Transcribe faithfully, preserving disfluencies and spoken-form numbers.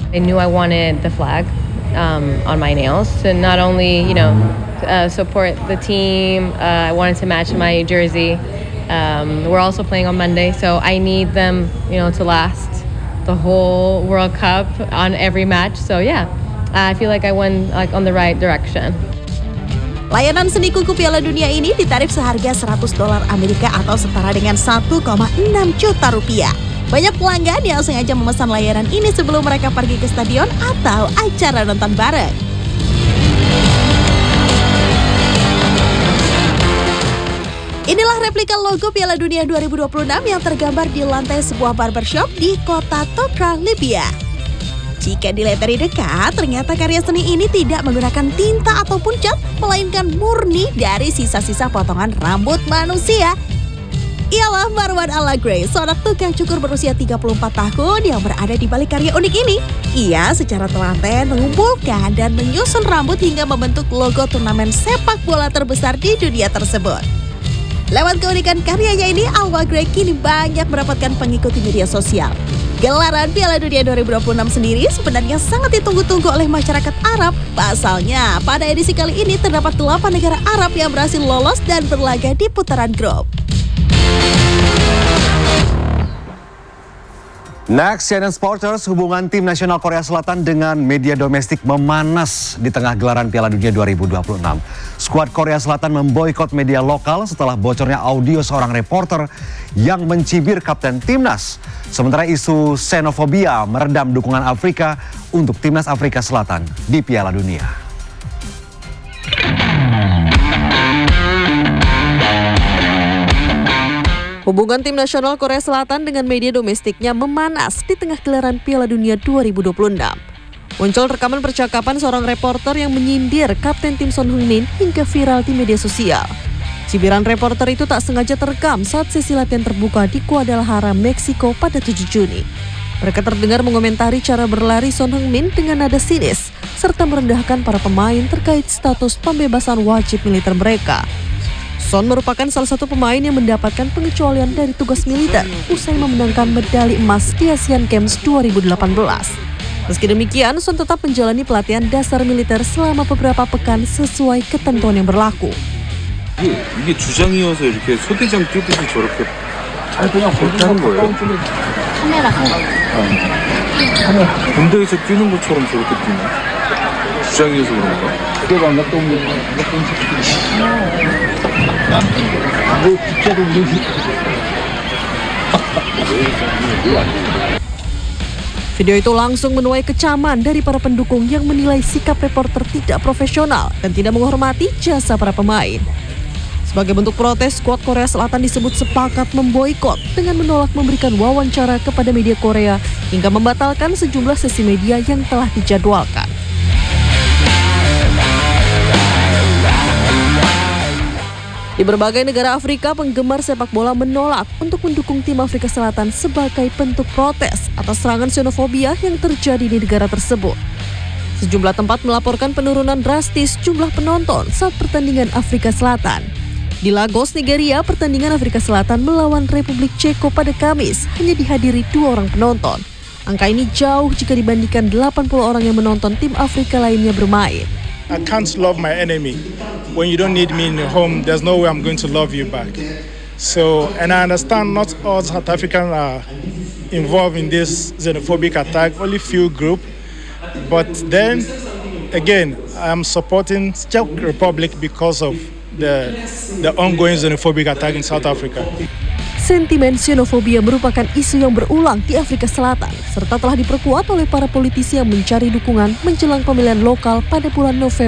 I knew I wanted the flag um, on my nails to not only, you know, uh, support the team. Uh, I wanted to match my jersey. Um, we're also playing on Monday, so I need them, you know, to last the whole World Cup on every match. So yeah, I feel like I went like on the right direction. Layanan seni kuku Piala Dunia ini ditarif seharga seratus dolar Amerika atau setara dengan satu koma enam juta rupiah. Banyak pelanggan yang sengaja memesan layanan ini sebelum mereka pergi ke stadion atau acara nonton bareng. Inilah replika logo Piala Dunia dua ribu dua puluh enam yang tergambar di lantai sebuah barbershop di kota Tokra, Libya. Jika dilihat dari dekat, ternyata karya seni ini tidak menggunakan tinta ataupun cat, melainkan murni dari sisa-sisa potongan rambut manusia. Ialah Marwan Al-Agrey, seorang tukang cukur berusia tiga puluh empat tahun yang berada di balik karya unik ini. Ia secara telaten mengumpulkan dan menyusun rambut hingga membentuk logo turnamen sepak bola terbesar di dunia tersebut. Lewat keunikan karyanya ini, Al-Agrey kini banyak mendapatkan pengikut di media sosial. Gelaran Piala Dunia dua ribu dua puluh enam sendiri sebenarnya sangat ditunggu-tunggu oleh masyarakat Arab. Pasalnya, pada edisi kali ini terdapat delapan negara Arab yang berhasil lolos dan berlaga di putaran grup. Next, C N N Sporters, hubungan tim nasional Korea Selatan dengan media domestik memanas di tengah gelaran Piala Dunia dua ribu dua puluh enam. Skuad Korea Selatan memboikot media lokal setelah bocornya audio seorang reporter yang mencibir kapten timnas. Sementara isu xenofobia meredam dukungan Afrika untuk timnas Afrika Selatan di Piala Dunia. Hubungan tim nasional Korea Selatan dengan media domestiknya memanas di tengah gelaran Piala Dunia dua ribu dua puluh enam. Muncul rekaman percakapan seorang reporter yang menyindir Kapten tim Son Heung-min hingga viral di media sosial. Cibiran reporter itu tak sengaja terekam saat sesi latihan terbuka di Guadalajara, Meksiko pada tujuh Juni. Mereka terdengar mengomentari cara berlari Son Heung-min dengan nada sinis, serta merendahkan para pemain terkait status pembebasan wajib militer mereka. Son merupakan salah satu pemain yang mendapatkan pengecualian dari tugas militer usai memenangkan medali emas di Asian Games dua ribu delapan belas. Meski demikian, Son tetap menjalani pelatihan dasar militer selama beberapa pekan sesuai ketentuan yang berlaku. 이게 주장이어서 이렇게 소대장 뛰듯이 저렇게 저렇게 하는 거예요? 카메라 군대에서 뛰는 것처럼 저렇게 뛰나? 주장이어서 그런가? 그게 안 갔다 오면 뭐 국자도 우리 Video itu langsung menuai kecaman dari para pendukung yang menilai sikap reporter tidak profesional dan tidak menghormati jasa para pemain. Sebagai bentuk protes, skuad Korea Selatan disebut sepakat memboikot dengan menolak memberikan wawancara kepada media Korea hingga membatalkan sejumlah sesi media yang telah dijadwalkan. Di berbagai negara Afrika, penggemar sepak bola menolak untuk mendukung tim Afrika Selatan sebagai bentuk protes atas serangan xenofobia yang terjadi di negara tersebut. Sejumlah tempat melaporkan penurunan drastis jumlah penonton saat pertandingan Afrika Selatan. Di Lagos, Nigeria, pertandingan Afrika Selatan melawan Republik Ceko pada Kamis hanya dihadiri dua orang penonton. Angka ini jauh jika dibandingkan delapan puluh orang yang menonton tim Afrika lainnya bermain. I can't love my enemy. When you don't need me in your home, there's no way I'm going to love you back. So, and I understand not all South Africans are involved in this xenophobic attack, only few group. But then, again, I'm supporting Czech Republic because of the, the ongoing xenophobic attack in South Africa. Sentimen xenofobia merupakan isu yang berulang di Afrika Selatan, serta telah diperkuat oleh para politisi yang mencari dukungan menjelang pemilihan lokal pada bulan November.